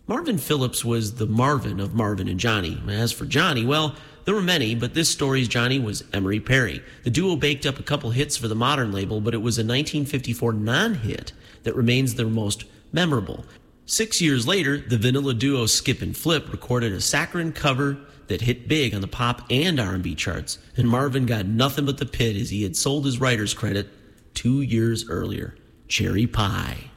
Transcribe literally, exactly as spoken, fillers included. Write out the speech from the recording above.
Marvin Phillips was the Marvin of Marvin and Johnny. As for Johnny, well, there were many, but this story's Johnny was Emery Perry. The duo baked up a couple hits for the Modern label, but it was a nineteen fifty-four non-hit that remains their most memorable. Six years later, the Vanilla duo Skip and Flip recorded a saccharine cover that hit big on the pop and R and B charts, and Marvin got nothing but the pit as he had sold his writer's credit two years earlier. Cherry Pie.